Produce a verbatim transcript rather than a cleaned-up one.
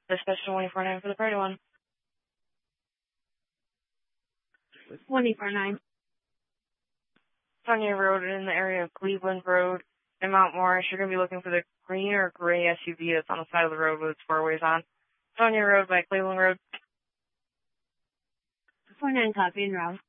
Dispatch twenty-four nine for the Friday one. twenty-four nine. Sonia Road in the area of Cleveland Road and Mount Morris. You're going to be looking for the green or gray S U V that's on the side of the road with its four ways on. Sonia Road by Cleveland Road. four nine copy and route.